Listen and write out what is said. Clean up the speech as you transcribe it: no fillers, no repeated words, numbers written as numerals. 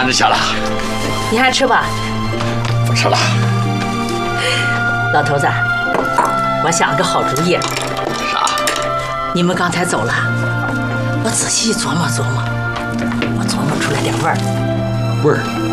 看着下了。 你还吃吧？ 不吃了。 老头子，我想个好主意。 啥？ 你们刚才走了，我仔细琢磨琢磨，我琢磨出来点味儿。 味儿？